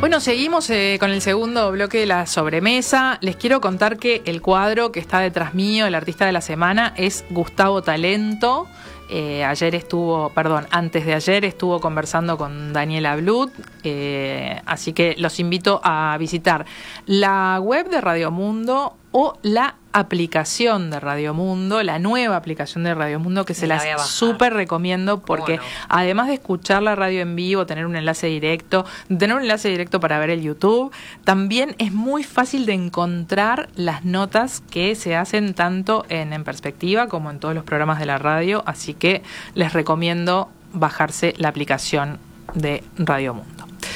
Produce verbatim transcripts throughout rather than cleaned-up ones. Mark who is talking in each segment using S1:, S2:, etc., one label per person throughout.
S1: Bueno, seguimos eh, con el segundo bloque de la sobremesa. Les quiero contar que el cuadro que está detrás mío, el artista de la semana, es Gustavo Talento. Eh, ayer estuvo, perdón, antes de ayer estuvo conversando con Daniela Blut, eh, así que los invito a visitar la web de Radio Mundo o la aplicación de Radio Mundo, la nueva aplicación de Radio Mundo, que se
S2: la
S1: las súper recomiendo porque
S2: no?
S1: además de escuchar la radio en vivo, tener un enlace directo, tener un enlace directo para ver el YouTube, también es muy fácil de encontrar las notas que se hacen tanto en En Perspectiva como en todos los programas de la radio, así que les recomiendo bajarse la aplicación de Radio Mundo.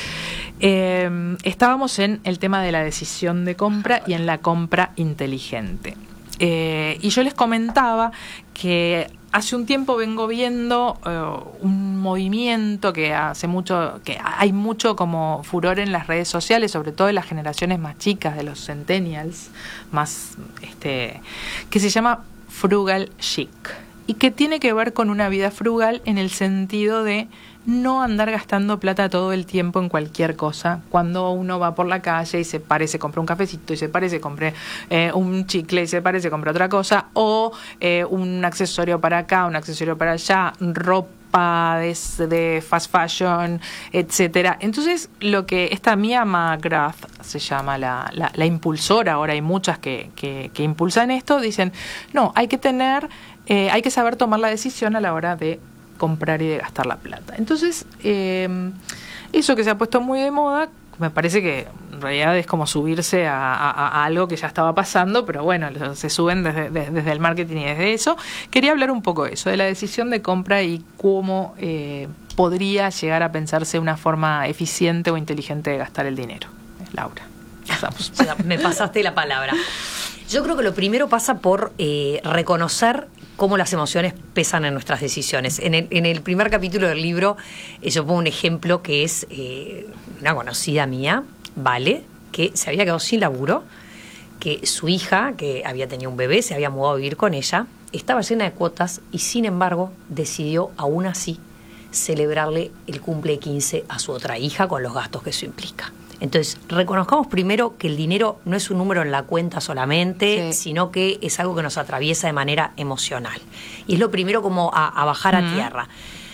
S1: Eh, estábamos en el tema de la decisión de compra y en la compra inteligente. Eh, y yo les comentaba que hace un tiempo vengo viendo uh, un movimiento que hace mucho, que hay mucho como furor en las redes sociales, sobre todo en las generaciones más chicas, de los centennials, más este, que se llama frugal chic, y que tiene que ver con una vida frugal en el sentido de no andar gastando plata todo el tiempo en cualquier cosa. Cuando uno va por la calle y se para y se compra un cafecito y se para y se compra eh, un chicle y se para y se compra otra cosa, o eh, un accesorio para acá, un accesorio para allá, ropa de, de fast fashion, etcétera. Entonces, lo que esta Mia McGrath se llama la, la, la impulsora, ahora hay muchas que, que, que impulsan esto, dicen, no, hay que tener, eh, hay que saber tomar la decisión a la hora de comprar y de gastar la plata. Entonces, eh, eso que se ha puesto muy de moda, me parece que en realidad es como subirse a, a, a algo que ya estaba pasando, pero bueno, se suben desde, desde, desde el marketing y desde eso. Quería hablar un poco de eso, de la decisión de compra y cómo eh, podría llegar a pensarse una forma eficiente o inteligente de gastar el dinero. Laura, pasamos.
S2: Me pasaste la palabra. Yo creo que lo primero pasa por eh, reconocer cómo las emociones pesan en nuestras decisiones. En el, en el primer capítulo del libro, eh, yo pongo un ejemplo que es eh, una conocida mía, Vale, que se había quedado sin laburo, que su hija, que había tenido un bebé, se había mudado a vivir con ella, estaba llena de cuotas y, sin embargo, decidió aún así celebrarle el cumple quince a su otra hija con los gastos que eso implica. Entonces, reconozcamos primero que el dinero no es un número en la cuenta solamente, sí, sino que es algo que nos atraviesa de manera emocional. Y es lo primero como a, a bajar uh-huh. a tierra.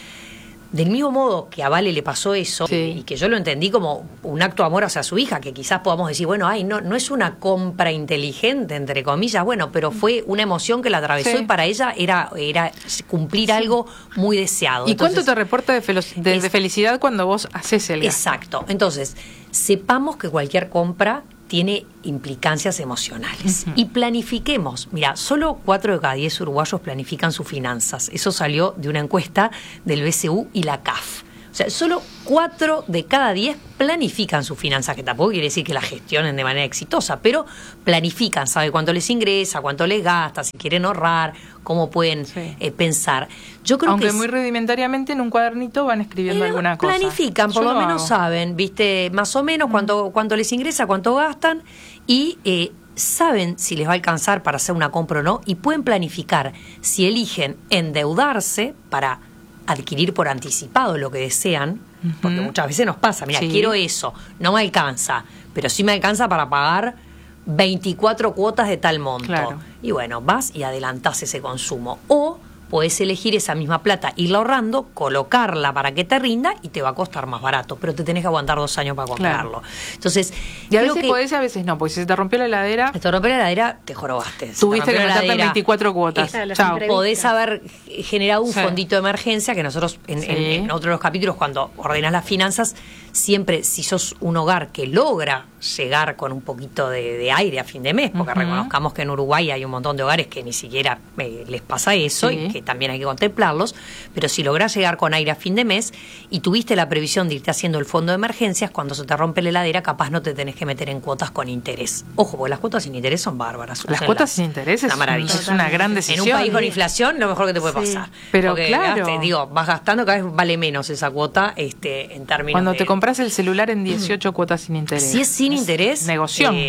S2: Del mismo modo que a Vale le pasó eso, sí, y que yo lo entendí como un acto de amor hacia su hija, que quizás podamos decir, bueno, ay, no, no es una compra inteligente, entre comillas, bueno, pero fue una emoción que la atravesó, sí, y para ella era, era cumplir, sí, algo muy deseado.
S1: ¿Y
S2: Entonces,
S1: cuánto te reporta de, felo- de,
S2: es,
S1: de felicidad cuando vos haces el gasto?
S2: Exacto. Entonces, sepamos que cualquier compra tiene implicancias emocionales. Uh-huh. Y planifiquemos. Mira, solo cuatro de cada diez uruguayos planifican sus finanzas. Eso salió de una encuesta del B C U y la C A F. O sea, solo cuatro de cada diez planifican sus finanzas, que tampoco quiere decir que las gestionen de manera exitosa, pero planifican, saben cuánto les ingresa, cuánto les gasta, si quieren ahorrar, cómo pueden sí. eh, pensar. Yo creo
S1: Aunque
S2: que
S1: muy
S2: es,
S1: rudimentariamente en un cuadernito van escribiendo eh, alguna cosa.
S2: Planifican, por
S1: Yo
S2: lo
S1: lo
S2: menos
S1: hago.
S2: saben, viste, más o menos mm. cuánto, cuánto les ingresa, cuánto gastan y eh, saben si les va a alcanzar para hacer una compra o no y pueden planificar si eligen endeudarse para adquirir por anticipado lo que desean, uh-huh. porque muchas veces nos pasa, mira, sí. quiero eso, no me alcanza, pero sí me alcanza para pagar veinticuatro cuotas de tal monto. Claro. Y bueno, vas y adelantás ese consumo. O podés elegir esa misma plata, irla ahorrando, colocarla para que te rinda y te va a costar más barato, pero te tenés que aguantar dos años para comprarlo. Claro. Entonces,
S1: y a veces que podés y a veces no, porque si se te rompió la heladera...
S2: Se te rompió la heladera, te jorobaste.
S1: Tuviste que meterte en veinticuatro cuotas.
S2: Chao. Podés haber generado un sí. fondito de emergencia, que nosotros en, sí. en, en otro de los capítulos, cuando ordenás las finanzas, siempre, si sos un hogar que logra llegar con un poquito de, de aire a fin de mes, porque uh-huh. reconozcamos que en Uruguay hay un montón de hogares que ni siquiera eh, les pasa eso, sí. y que también hay que contemplarlos, pero si lográs llegar con aire a fin de mes y tuviste la previsión de irte haciendo el fondo de emergencias, cuando se te rompe la heladera, capaz no te tenés que meter en cuotas con interés. Ojo, porque las cuotas sin interés son bárbaras.
S1: Las cuotas sin interés es una maravilla, es una gran decisión.
S2: En un país con inflación, lo mejor que te puede sí. pasar.
S1: Pero
S2: porque,
S1: claro,
S2: te digo, vas gastando, cada vez vale menos esa cuota este en términos
S1: cuando
S2: de...
S1: te compras el celular en dieciocho mm. cuotas sin interés.
S2: Si es sin
S1: es
S2: interés,
S1: negoción.
S2: Eh,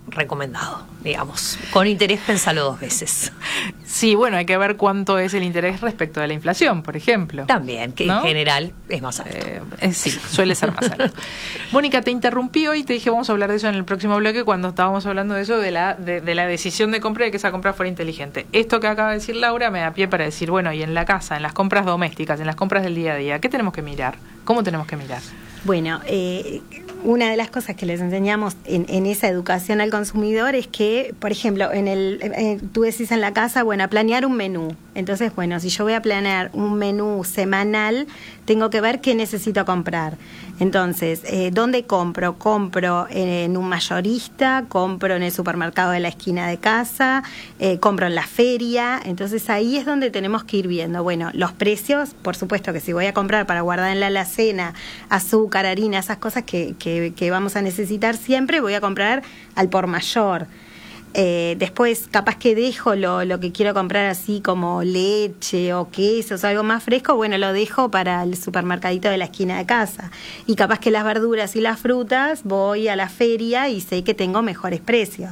S2: recomendado, digamos. Con interés, pensalo dos veces.
S1: Sí, bueno, hay que ver cuánto es el interés respecto de la inflación, por ejemplo.
S2: También, que ¿no? en general es más alto.
S1: Eh, eh, sí, suele ser más alto. Mónica, te interrumpí hoy y te dije vamos a hablar de eso en el próximo bloque cuando estábamos hablando de eso, de la, de, de la decisión de compra, de que esa compra fuera inteligente. Esto que acaba de decir Laura me da pie para decir, bueno, y en la casa, en las compras domésticas, en las compras del día a día, ¿qué tenemos que mirar? ¿Cómo tenemos que mirar?
S3: Bueno, eh, una de las cosas que les enseñamos en, en esa educación al consumidor es que, por ejemplo, en el eh, tú decís en la casa, bueno, a planear un menú. Entonces, bueno, si yo voy a planear un menú semanal, tengo que ver qué necesito comprar. Entonces, eh, ¿dónde compro? Compro en un mayorista, compro en el supermercado de la esquina de casa, eh, compro en la feria. Entonces, ahí es donde tenemos que ir viendo. Bueno, los precios, por supuesto que si voy a comprar para guardar en la alacena azúcar, harina, esas cosas que, que, que vamos a necesitar siempre, voy a comprar al por mayor. Eh, después, capaz que dejo lo, lo que quiero comprar así como leche o quesos o algo más fresco, bueno, lo dejo para el supermercadito de la esquina de casa. Y capaz que las verduras y las frutas voy a la feria y sé que tengo mejores precios.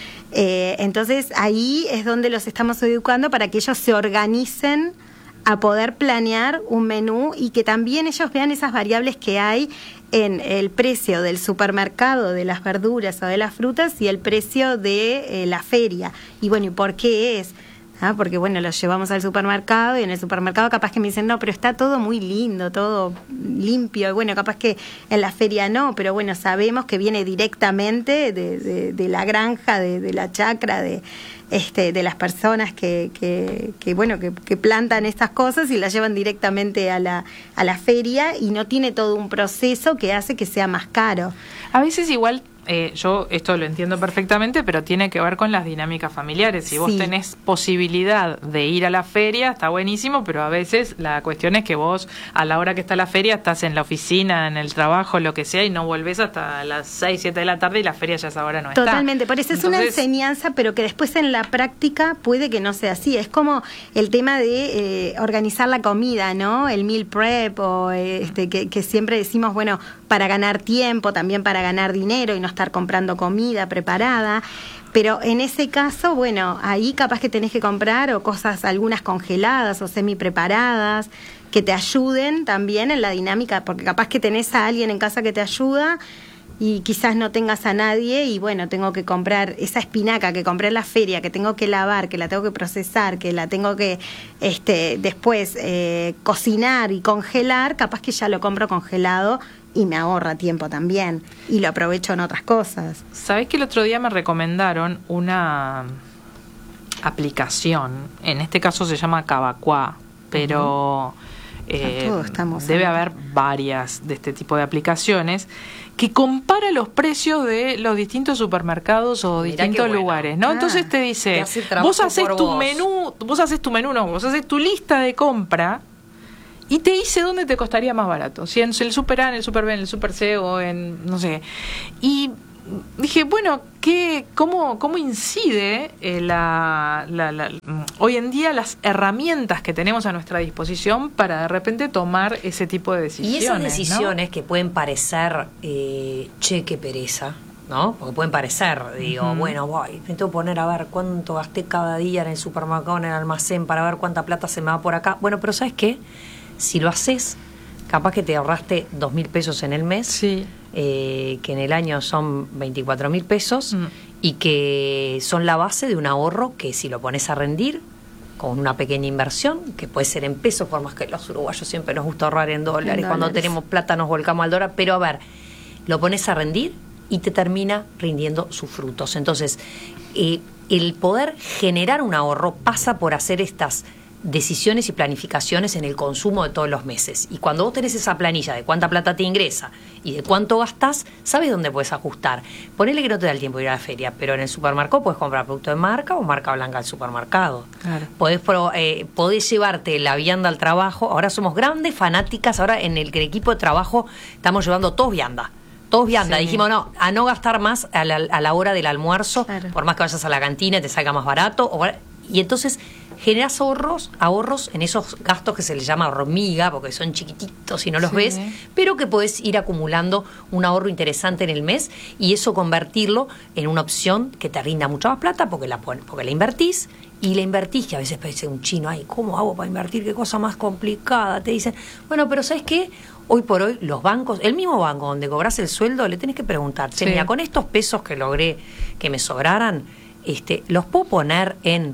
S3: Eh, entonces, ahí es donde los estamos educando para que ellos se organicen a poder planear un menú y que también ellos vean esas variables que hay en el precio del supermercado de las verduras o de las frutas y el precio de eh, la feria. Y bueno, ¿y por qué es? ¿Ah? Porque bueno, los llevamos al supermercado y en el supermercado capaz que me dicen, no, pero está todo muy lindo, todo limpio. Y bueno, capaz que en la feria no, pero bueno, sabemos que viene directamente de, de, de la granja, de, de la chacra, de... Este, de las personas que, que, que bueno que, que plantan estas cosas y las llevan directamente a la, a la feria y no tiene todo un proceso que hace que sea más caro.
S1: A veces igual, eh, yo esto lo entiendo perfectamente, pero tiene que ver con las dinámicas familiares. Si vos
S3: Sí.
S1: tenés posibilidad de ir a la feria, está buenísimo, pero a veces la cuestión es que vos, a la hora que está la feria, estás en la oficina, en el trabajo, lo que sea, y no volvés hasta las seis, siete de la tarde y la feria ya a esa hora no está.
S3: Totalmente, por eso es
S1: Entonces,
S3: una enseñanza, pero que después en la práctica puede que no sea así. Es como el tema de eh, organizar la comida, ¿no? El meal prep, o eh, este, que, que siempre decimos, bueno, para ganar tiempo, también para ganar dinero y no estar comprando comida preparada. Pero en ese caso, bueno, ahí capaz que tenés que comprar o cosas, algunas congeladas o semi preparadas, que te ayuden también en la dinámica, porque capaz que tenés a alguien en casa que te ayuda y quizás no tengas a nadie y bueno, tengo que comprar esa espinaca que compré en la feria, que tengo que lavar, que la tengo que procesar, que la tengo que este después eh, cocinar y congelar, capaz que ya lo compro congelado y me ahorra tiempo también y lo aprovecho en otras cosas.
S1: ¿Sabés que el otro día me recomendaron una aplicación? En este caso se llama Cavacuá, pero eh,
S3: todos estamos
S1: debe
S3: ahí.
S1: haber varias de este tipo de aplicaciones que compara los precios de los distintos supermercados o
S2: Mirá
S1: distintos
S2: qué bueno.
S1: lugares, ¿no?
S3: Ah,
S1: Entonces te
S2: te
S1: dice,
S2: hace el trabajo
S1: vos haces
S2: por
S1: tu
S2: vos.
S1: menú, vos haces tu menú, no, vos haces tu lista de compra y te dice dónde te costaría más barato, si en el Super A, en el Super B, en el Super C o en, no sé. Y dije, bueno, ¿qué, cómo, ¿cómo incide eh, la, la, la, hoy en día las herramientas que tenemos a nuestra disposición para de repente tomar ese tipo de decisiones?
S2: Y esas decisiones,
S1: ¿no?
S2: que pueden parecer, eh, che, qué pereza, ¿no? Porque pueden parecer, digo,
S1: Uh-huh.
S2: bueno, voy, me tengo que poner a ver cuánto gasté cada día en el supermercado, en el almacén, para ver cuánta plata se me va por acá. Bueno, pero ¿sabes qué? Si lo haces, capaz que te ahorraste dos mil pesos en el mes,
S1: Sí.
S2: eh, que en el año son veinticuatro mil pesos,
S1: Mm.
S2: y que son la base de un ahorro que si lo pones a rendir con una pequeña inversión, que puede ser en pesos, por más que los uruguayos siempre nos gusta ahorrar en dólares,
S3: En
S2: cuando
S3: dólares.
S2: tenemos plata nos volcamos al dólar, pero a ver, lo pones a rendir y te termina rindiendo sus frutos. Entonces, eh, el poder generar un ahorro pasa por hacer estas decisiones y planificaciones en el consumo de todos los meses. Y cuando vos tenés esa planilla de cuánta plata te ingresa y de cuánto gastás, sabes dónde puedes ajustar. Ponele que no te da el tiempo de ir a la feria, pero en el supermercado puedes comprar producto de marca o marca blanca al supermercado.
S1: Claro.
S2: Podés, pro- eh, podés llevarte la vianda al trabajo. Ahora somos grandes fanáticas. Ahora en el, el equipo de trabajo estamos llevando todos vianda. Todos vianda.
S1: Sí.
S2: Dijimos, no, a no gastar más a la, a la hora del almuerzo,
S3: Claro.
S2: por más que vayas a la cantina y te salga más barato. O, y entonces generás ahorros, ahorros en esos gastos que se les llama hormiga, porque son chiquititos y no los
S1: Sí.
S2: ves, pero que podés ir acumulando un ahorro interesante en el mes y eso convertirlo en una opción que te rinda mucha más plata porque la, pon- porque la invertís. Y la invertís, que a veces parece un chino, ay, ¿cómo hago para invertir? Qué cosa más complicada. Te dicen, bueno, pero ¿sabes qué? Hoy por hoy los bancos, el mismo banco donde cobras el sueldo, le tenés que preguntar, che,
S1: Sí.
S2: mira, con estos pesos que logré que me sobraran, este, ¿los puedo poner en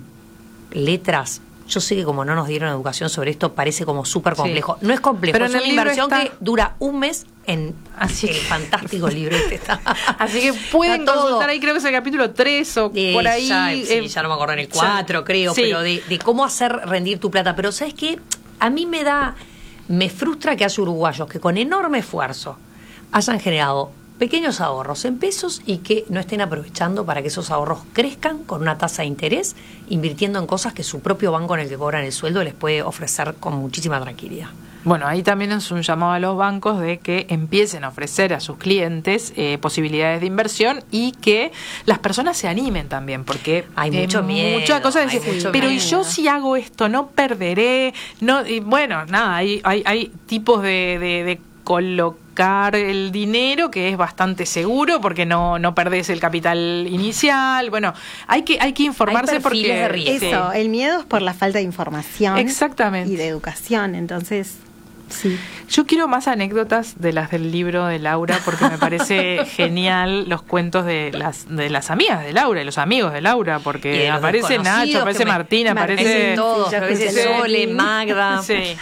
S2: letras? Yo sé que como no nos dieron educación sobre esto, parece como súper complejo.
S1: Sí.
S2: No es complejo,
S1: Pero
S2: es
S1: en el
S2: una
S1: libro
S2: inversión
S1: está-
S2: que dura un mes en
S1: Así
S2: el
S1: que-
S2: fantástico libro este está.
S1: Así que pueden
S2: Está todo.
S1: consultar ahí, creo que es el capítulo tres o
S2: Eh,
S1: por ahí.
S2: ya, sí,
S1: eh,
S2: ya no me acuerdo en el
S1: ya-
S2: cuatro, creo,
S1: sí.
S2: pero de, de cómo hacer rendir tu plata. Pero ¿sabes qué? A mí me da, me frustra que haya uruguayos que con enorme esfuerzo hayan generado pequeños ahorros en pesos y que no estén aprovechando para que esos ahorros crezcan con una tasa de interés, invirtiendo en cosas que su propio banco en el que cobran el sueldo les puede ofrecer con muchísima tranquilidad.
S1: Bueno, ahí también es un llamado a los bancos de que empiecen a ofrecer a sus clientes eh, posibilidades de inversión y que las personas se animen también, porque
S2: Hay mucho miedo,
S1: mucha cosa de
S2: hay
S1: decir,
S2: mucho
S1: pero ¿y
S2: miedo.
S1: yo si hago esto no perderé? No, y bueno, nada, hay, hay, hay tipos de, de, de colocar el dinero que es bastante seguro porque no, no perdés el capital inicial. Bueno, hay que, hay que informarse
S2: Hay perfiles
S1: porque
S2: de riesgo.
S3: Eso,
S1: Sí.
S3: el miedo es por la falta de información.
S1: Exactamente.
S3: Y de educación, entonces, sí.
S1: Yo quiero más anécdotas de las del libro de Laura porque me parece genial los cuentos de las de las amigas de Laura y los amigos de Laura
S2: Y
S1: porque
S2: de los
S1: aparece
S2: desconocidos
S1: Nacho, aparece
S2: que me-
S1: Martín,
S3: Martín,
S1: aparece
S2: Aparecen todos,
S3: sí, ya
S2: a veces
S3: escuché lo de
S2: Sole,
S3: Martín.
S2: Magda.
S1: Sí.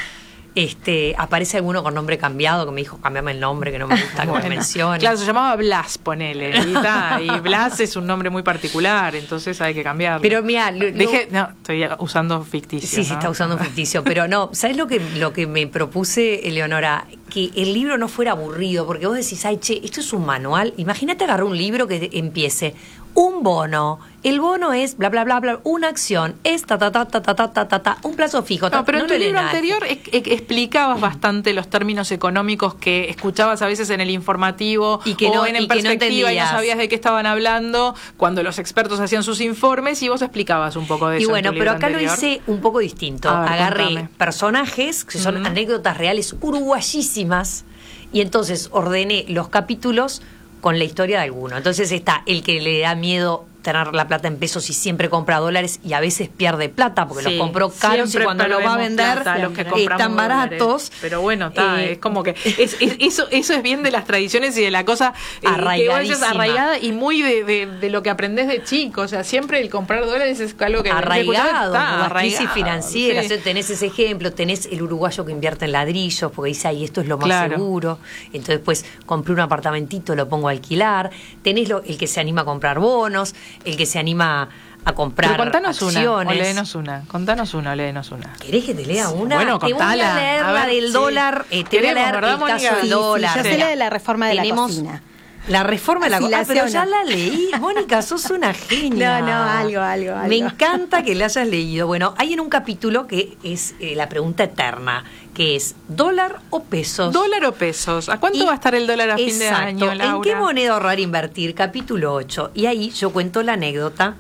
S2: Este, aparece alguno con nombre cambiado que me dijo, cambiame el nombre, que no me gusta que me
S1: Bueno,
S2: menciones.
S1: claro, se llamaba Blas, ponele, y, ta, y Blas es un nombre muy particular, entonces hay que cambiarlo.
S2: Pero mira, lo- lo-
S1: Dije, no, estoy usando ficticio.
S2: Sí, sí,
S1: ¿no?
S2: está usando un ficticio, pero no, ¿sabes lo que, lo que me propuse, Eleonora? Que el libro no fuera aburrido, porque vos decís, ay, che, esto es un manual. Imagínate agarrar un libro que te- empiece, un bono, el bono es bla, bla, bla, bla, una acción, es ta, ta, ta, ta, ta, ta, ta, ta, ta, un plazo fijo. ta-
S1: No, pero en
S2: no
S1: tu
S2: lo lee
S1: libro
S2: nadie.
S1: anterior e- e- explicabas bastante los términos económicos que escuchabas a veces en el informativo
S2: Y que
S1: o
S2: no-
S1: en, en
S2: y que no
S1: perspectiva y no
S2: entendías.
S1: sabías de qué estaban hablando cuando los expertos hacían sus informes y vos explicabas un poco de
S2: Y
S1: eso.
S2: bueno,
S1: en tu
S2: pero
S1: libro
S2: acá
S1: anterior.
S2: lo hice un poco distinto.
S1: A ver,
S2: Agarré
S1: contame.
S2: personajes que son
S1: Ujú.
S2: anécdotas reales uruguayísimas y entonces ordené los capítulos con la historia de alguno. Entonces está el que le da miedo tener la plata en pesos y siempre compra dólares y a veces pierde plata porque
S1: Sí,
S2: los compró caros y
S1: siempre
S2: cuando lo va a
S1: perdemos
S2: vender
S1: plata, los que
S2: eh,
S1: compramos
S2: están
S1: dólares.
S2: baratos.
S1: Pero bueno, está,
S2: Eh,
S1: es como que es, es- eso eso es bien de las tradiciones y de la cosa eh, que vos decís,
S2: Arraigadísima.
S1: arraigada y muy de, de, de lo que aprendés de chico. O sea, siempre el comprar dólares es algo que
S2: arraigado,
S1: está
S2: por la crisis
S1: arraigado,
S2: financiera.
S1: sí.
S2: O sea, tenés ese ejemplo, tenés el uruguayo que invierte en ladrillos porque dice, ay, esto es lo más
S1: Claro.
S2: seguro. Entonces, pues, compré un apartamentito, lo pongo a alquilar. Tenés lo, el que se anima a comprar bonos, el que se anima a comprar
S1: Pero contanos una, o
S2: acciones.
S1: léenos una, contanos una, o léenos una.
S2: ¿Querés que te lea una?
S1: Bueno,
S2: te voy
S1: contala.
S2: a leer
S1: A
S2: la
S1: ver,
S2: del
S1: sí.
S2: dólar, eh, te voy a
S1: Queremos,
S2: leer
S1: ¿verdad,
S2: el caso
S1: Mónica?
S2: del
S3: Sí, sí,
S2: dólar.
S3: yo sé la de la reforma de la
S2: Tenemos
S3: cocina.
S2: La reforma de la
S3: Así
S2: cocina.
S3: la
S2: Ah, pero
S3: hacía
S2: ya
S3: una.
S2: la leí. Mónica, sos una genia.
S3: No, no, algo, algo, algo.
S2: Me encanta que la hayas leído. Bueno, hay en un capítulo que es eh, la pregunta eterna, que es ¿dólar o pesos?
S1: ¿Dólar o pesos? ¿A cuánto
S2: Y-
S1: va a estar el dólar a fin de
S2: exacto,
S1: año, Laura?
S2: ¿En qué moneda ahorrar e invertir? Capítulo ocho. Y ahí yo cuento la anécdota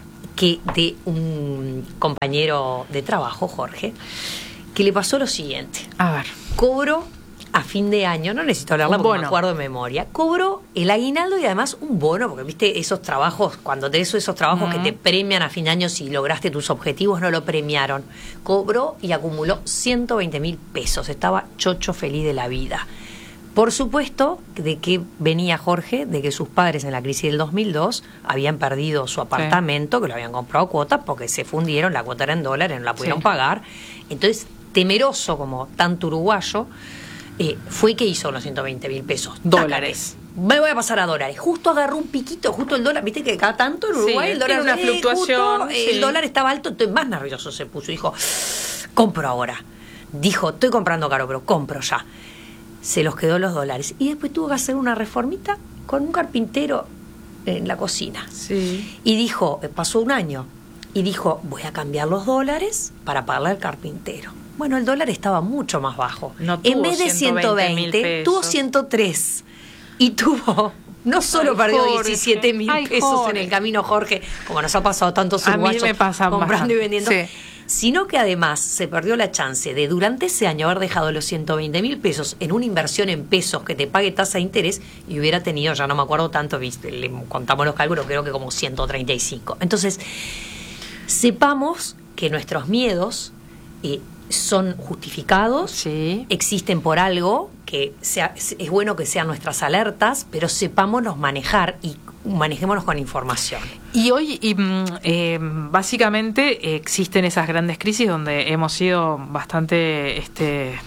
S2: que de un compañero de trabajo, Jorge, que le pasó lo siguiente.
S1: A ver.
S2: Cobro a fin de año, no necesito hablarla
S1: Un
S2: porque
S1: bono.
S2: me acuerdo de memoria, cobro el aguinaldo y además un bono, porque viste esos trabajos, cuando tenés esos trabajos
S1: Ujú.
S2: que te premian a fin de año si lograste tus objetivos, no lo premiaron. Cobró y acumuló ciento veinte mil pesos, estaba chocho feliz de la vida. Por supuesto, ¿de qué venía Jorge? De que sus padres en la crisis del dos mil dos habían perdido su apartamento, que lo habían comprado a cuotas porque se fundieron, la cuota era en dólares, no la pudieron
S1: Sí.
S2: pagar. Entonces, temeroso como tanto uruguayo, eh, fue que hizo los ciento veinte mil pesos.
S1: Dólares.
S2: Tácate. Me voy a pasar a dólares. Justo agarró un piquito, justo el dólar. Viste que cada tanto en Uruguay
S1: Sí,
S2: el dólar
S1: tiene una
S2: eh,
S1: fluctuación,
S2: justo, eh,
S1: sí.
S2: el dólar estaba alto, entonces más nervioso se puso. Dijo, compro ahora. Dijo, estoy comprando caro, pero compro ya. Se los quedó los dólares. Y después tuvo que hacer una reformita con un carpintero en la cocina.
S1: Sí.
S2: Y dijo, eh, pasó un año, y dijo, voy a cambiar los dólares para pagarle al carpintero. Bueno, el dólar estaba mucho más bajo.
S1: No tuvo
S2: En vez de ciento veinte,
S1: pesos.
S2: tuvo ciento tres. Y tuvo, no solo
S1: Ay,
S2: perdió
S1: Jorge.
S2: diecisiete mil
S1: Ay,
S2: pesos
S1: Jorge.
S2: en el camino, Jorge, como nos ha pasado a tantos
S1: A mí
S2: uruguayos
S1: me pasa
S2: comprando
S1: bastante.
S2: y vendiendo.
S1: Sí.
S2: sino que además se perdió la chance de durante ese año haber dejado los ciento veinte mil pesos en una inversión en pesos que te pague tasa de interés y hubiera tenido, ya no me acuerdo tanto, ¿viste? Le contamos los cálculos, creo que como ciento treinta y cinco. Entonces, sepamos que nuestros miedos eh, son justificados,
S1: sí.
S2: existen por algo, que sea, es bueno que sean nuestras alertas, pero sepámonos manejar y manejémonos con información.
S1: Y hoy, y, eh, básicamente, existen esas grandes crisis donde hemos sido bastante este,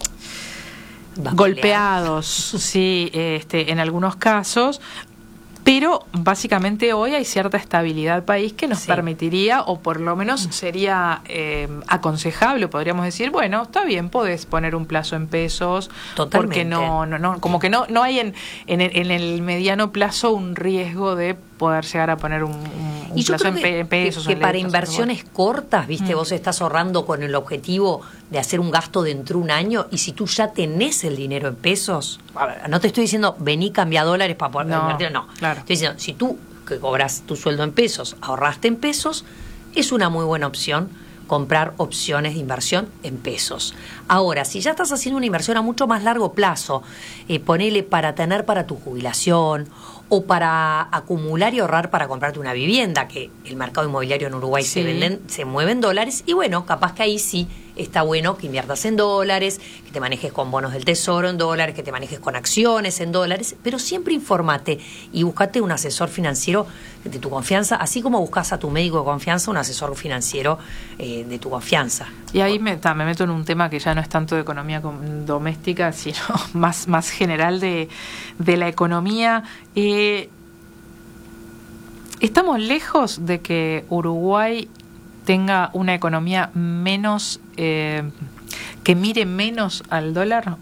S1: golpeados, sí, este, en algunos casos. Pero básicamente hoy hay cierta estabilidad país que nos sí. permitiría, o por lo menos sería eh, aconsejable, podríamos decir, bueno, está bien, podés poner un plazo en pesos, totalmente. Porque no, no, no, como que no, no hay en, en, el, en el mediano plazo un riesgo de poder llegar a poner un, un
S2: y
S1: plazo en,
S2: que,
S1: pe- en pesos.
S2: Que, que para
S1: letras,
S2: inversiones cortas, viste, mm. vos estás ahorrando con el objetivo de hacer un gasto dentro de un año, y si tú ya tenés el dinero en pesos, a ver, no te estoy diciendo vení, cambia dólares para poder no, invertir, no.
S1: Claro.
S2: Estoy diciendo, si tú que cobras tu sueldo en pesos, ahorraste en pesos, es una muy buena opción comprar opciones de inversión en pesos. Ahora, si ya estás haciendo una inversión a mucho más largo plazo, eh, ponele para tener para tu jubilación o para acumular y ahorrar para comprarte una vivienda, que el mercado inmobiliario en Uruguay sí. se venden, se mueve en dólares, y bueno, capaz que ahí sí está bueno que inviertas en dólares, que te manejes con bonos del tesoro en dólares, que te manejes con acciones en dólares, pero siempre infórmate y búscate un asesor financiero de tu confianza, así como buscas a tu médico de confianza, un asesor financiero eh, de tu confianza.
S1: Y ahí me, ta, me meto en un tema que ya no es tanto de economía doméstica, sino más, más general de, de la economía. Eh, ¿Estamos lejos de que Uruguay tenga una economía menos, eh, que mire menos al dólar?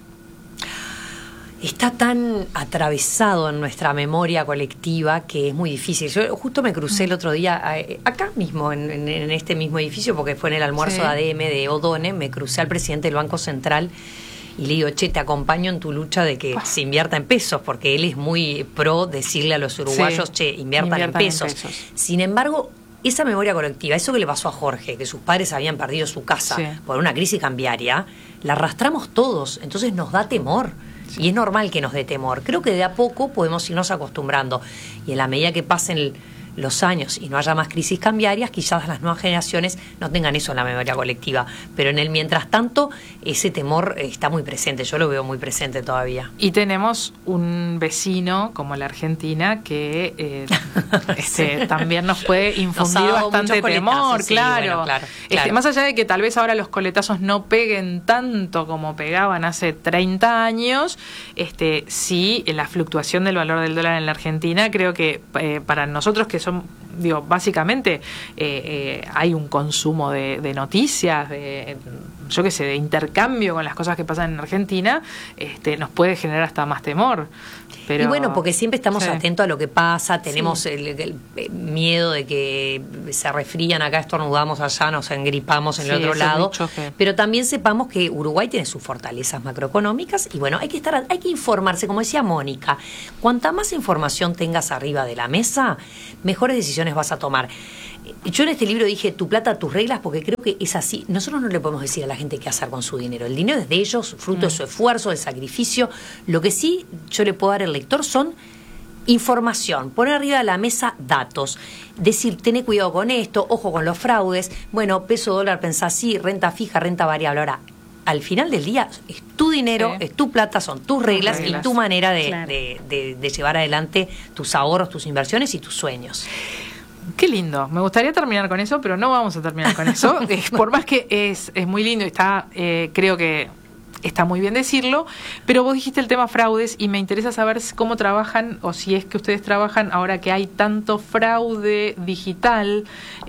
S2: Está tan atravesado en nuestra memoria colectiva que es muy difícil. Yo justo me crucé el otro día, acá mismo, en, en, en este mismo edificio, porque fue en el almuerzo sí. de A D M de Odone, me crucé al presidente del Banco Central y le digo, che, te acompaño en tu lucha de que ah. se invierta en pesos, porque él es muy pro decirle a los uruguayos, sí. che, inviertan, inviertan en, pesos. en pesos. Sin embargo, esa memoria colectiva, eso que le pasó a Jorge, que sus padres habían perdido su casa sí. por una crisis cambiaria, la arrastramos todos, entonces nos da temor. Sí. Y es normal que nos dé temor. Creo que de a poco podemos irnos acostumbrando. Y en la medida que pasen el, los años y no haya más crisis cambiarias, quizás las nuevas generaciones no tengan eso en la memoria colectiva. Pero en el mientras tanto, ese temor está muy presente. Yo lo veo muy presente todavía.
S1: Y tenemos un vecino como la Argentina que eh, este, sí. también nos puede infundir nos bastante temor. Sí, claro. Bueno, claro, este, claro. Más allá de que tal vez ahora los coletazos no peguen tanto como pegaban hace treinta años, este, sí, la fluctuación del valor del dólar en la Argentina, creo que eh, para nosotros que son, digo, básicamente eh, eh, hay un consumo de, de noticias, de, yo qué sé, de intercambio con las cosas que pasan en Argentina, este, nos puede generar hasta más temor. Pero,
S2: y bueno, porque siempre estamos sí. atentos a lo que pasa, tenemos sí. el, el, el miedo de que se resfrían acá, estornudamos allá, nos engripamos en sí, el otro lado, que... pero también sepamos que Uruguay tiene sus fortalezas macroeconómicas y bueno, hay que estar, hay que informarse, como decía Mónica, cuanta más información tengas arriba de la mesa, mejores decisiones vas a tomar. Yo en este libro dije, tu plata, tus reglas, porque creo que es así. Nosotros no le podemos decir a la gente qué hacer con su dinero. El dinero es de ellos, fruto mm. de su esfuerzo, del sacrificio. Lo que sí yo le puedo dar al lector son información, poner arriba de la mesa datos, decir, tené cuidado con esto, ojo con los fraudes, bueno, peso dólar, pensá así, renta fija, renta variable. Ahora, al final del día es tu dinero, sí. es tu plata, son tus reglas, reglas. y tu manera de, claro. de, de, de llevar adelante tus ahorros, tus inversiones y tus sueños.
S1: Qué lindo, me gustaría terminar con eso, pero no vamos a terminar con eso. Por más que es, es muy lindo y está, eh, creo que está muy bien decirlo, pero vos dijiste el tema fraudes y me interesa saber cómo trabajan, o si es que ustedes trabajan ahora que hay tanto fraude digital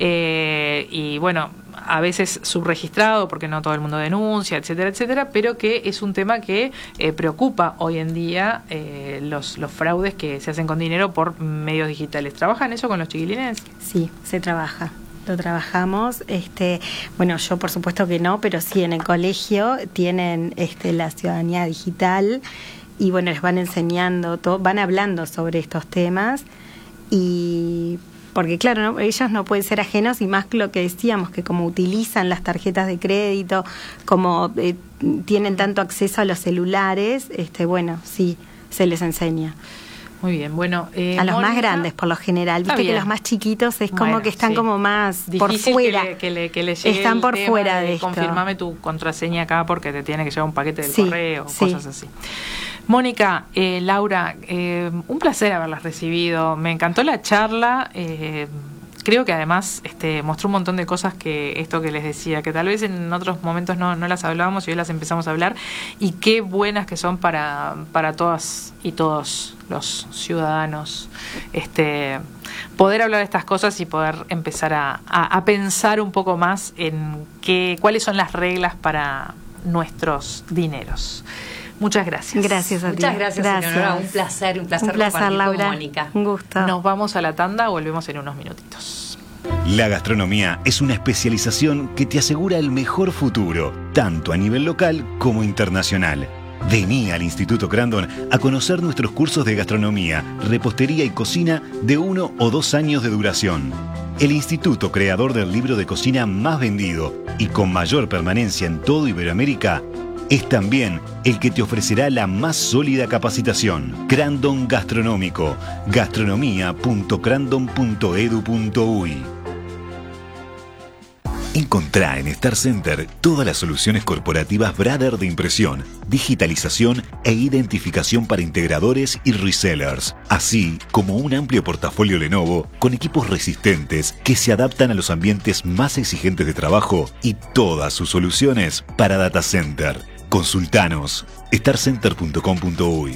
S1: eh, y bueno, a veces subregistrado porque no todo el mundo denuncia, etcétera, etcétera, pero que es un tema que eh, preocupa hoy en día eh, los, los fraudes que se hacen con dinero por medios digitales. ¿Trabajan eso con los chiquilines?
S3: Sí, se trabaja. Lo trabajamos, este, bueno, yo por supuesto que no, pero sí en el colegio tienen este, la ciudadanía digital y bueno, les van enseñando, todo, van hablando sobre estos temas y porque claro, ¿no? ellos no pueden ser ajenos, y más lo que decíamos, que como utilizan las tarjetas de crédito, como eh, tienen tanto acceso a los celulares, este bueno, sí, se les enseña.
S1: Muy bien, bueno. Eh,
S3: a los
S1: Mónica,
S3: más grandes, por lo general. Viste que los más chiquitos es como
S1: bueno,
S3: que están
S1: sí.
S3: como más
S1: Difícil
S3: por fuera.
S1: Que le, que le, que le llegue
S3: están
S1: el
S3: por
S1: tema
S3: fuera
S1: de,
S3: de esto.
S1: Confirmame tu contraseña acá porque te tiene que llevar un paquete del
S3: sí,
S1: correo,
S3: sí.
S1: cosas así. Mónica, eh, Laura, eh, un placer haberlas recibido. Me encantó la charla. Eh, Creo que además este, mostró un montón de cosas que esto que les decía, que tal vez en otros momentos no, no las hablábamos y hoy las empezamos a hablar, y qué buenas que son para, para todas y todos los ciudadanos este, poder hablar de estas cosas y poder empezar a, a, a pensar un poco más en qué, cuáles son las reglas para nuestros dineros. Muchas gracias.
S3: Gracias a ti.
S2: Muchas gracias, gracias. Eleonora. Un placer, un placer,
S3: un placer
S2: compartir
S3: Laura.
S2: con Mónica.
S3: Un gusto.
S1: Nos vamos a la tanda, volvemos en unos minutitos.
S4: La gastronomía es una especialización que te asegura el mejor futuro, tanto a nivel local como internacional. Vení al Instituto Crandon a conocer nuestros cursos de gastronomía, repostería y cocina de uno o dos años de duración. El instituto creador del libro de cocina más vendido y con mayor permanencia en todo Iberoamérica, es también el que te ofrecerá la más sólida capacitación. Crandon Gastronómico. gastronomía punto crandon punto edu punto uy. Encontrá en Star Center todas las soluciones corporativas Brother de impresión, digitalización e identificación para integradores y resellers, así como un amplio portafolio Lenovo con equipos resistentes que se adaptan a los ambientes más exigentes de trabajo y todas sus soluciones para data center. Consultanos star center punto com punto uy.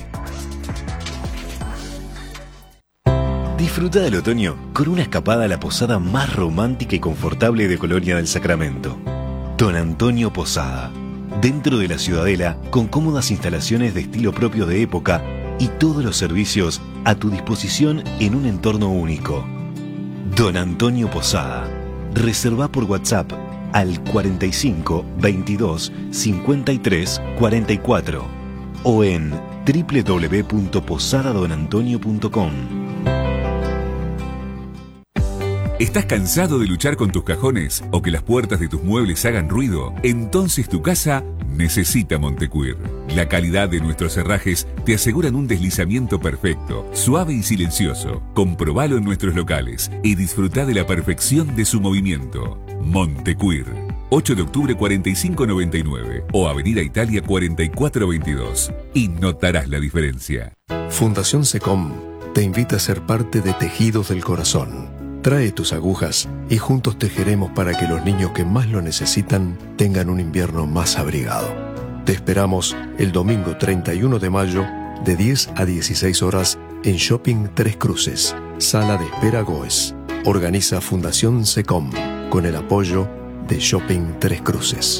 S4: Disfruta del otoño con una escapada a la posada más romántica y confortable de Colonia del Sacramento. Don Antonio Posada. Dentro de la Ciudadela, con cómodas instalaciones de estilo propio de época y todos los servicios a tu disposición en un entorno único. Don Antonio Posada. Reserva por WhatsApp al cuarenta y cinco, veintidós, cincuenta y tres, cuarenta y cuatro o en doble u doble u doble u punto posada don antonio punto com.
S5: ¿Estás cansado de luchar con tus cajones o que las puertas de tus muebles hagan ruido? Entonces tu casa necesita Montecuir. La calidad de nuestros herrajes te aseguran un deslizamiento perfecto, suave y silencioso. Comprobalo en nuestros locales y disfruta de la perfección de su movimiento. Montecuir. ocho de octubre cuarenta y cinco noventa y nueve o Avenida Italia cuarenta y cuatro veintidós. Y notarás la diferencia.
S6: Fundación SECOM te invita a ser parte de Tejidos del Corazón. Trae tus agujas y juntos tejeremos para que los niños que más lo necesitan tengan un invierno más abrigado. Te esperamos el domingo treinta y uno de mayo de diez a dieciséis horas en Shopping Tres Cruces, Sala de Espera Goes. Organiza Fundación SECOM con el apoyo de Shopping Tres Cruces.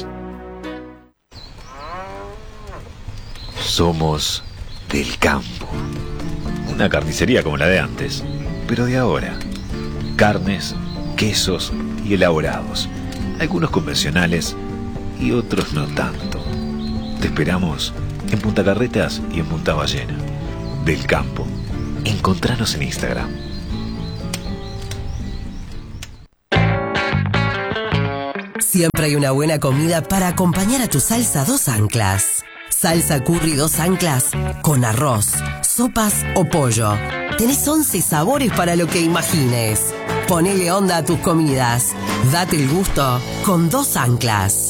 S4: Somos del campo. Una carnicería como la de antes, pero de ahora. Carnes, quesos y elaborados, algunos convencionales y otros no tanto. Te esperamos en Punta Carretas y en Punta Ballena. Del campo. Encontranos en Instagram.
S7: Siempre hay una buena comida para acompañar a tu salsa dos anclas. Salsa curry dos anclas con arroz, sopas o pollo. Tenés once sabores para lo que imagines. Ponele onda a tus comidas. Date el gusto con dos anclas.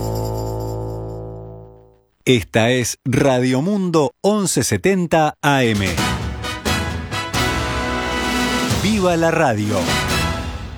S8: Esta es Radio Mundo once setenta A M. ¡Viva la radio!